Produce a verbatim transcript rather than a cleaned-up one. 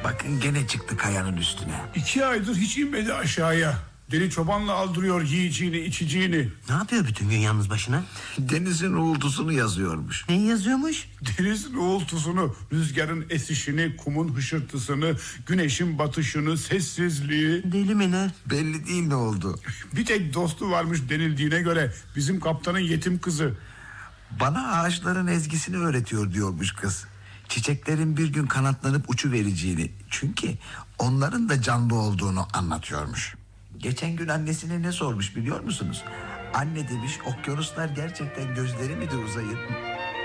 Bakın gene çıktı kayanın üstüne. İki aydır hiç inmedi aşağıya. Deli çobanla aldırıyor yiyeceğini içeceğini. Ne yapıyor bütün gün yalnız başına? Denizin uğultusunu yazıyormuş. Ne yazıyormuş? Denizin uğultusunu, rüzgarın esişini, kumun hışırtısını, güneşin batışını, sessizliği. Deli mi ne? Belli değil ne oldu. Bir tek dostu varmış denildiğine göre, bizim kaptanın yetim kızı. Bana ağaçların ezgisini öğretiyor diyormuş kız. Çiçeklerin bir gün kanatlanıp uçuvereceğini, çünkü onların da canlı olduğunu anlatıyormuş. Geçen gün annesine ne sormuş biliyor musunuz? Anne demiş, okyanuslar gerçekten gözleri midir uzayıp?